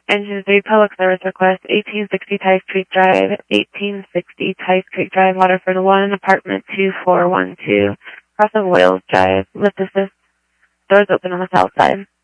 Engine 3 public service request, 1860 Tice Creek Drive, 1860 Tice Creek Drive, Waterford 1, apartment 2412, Cross of Wales Drive. Lift assist. Doors open on the south side.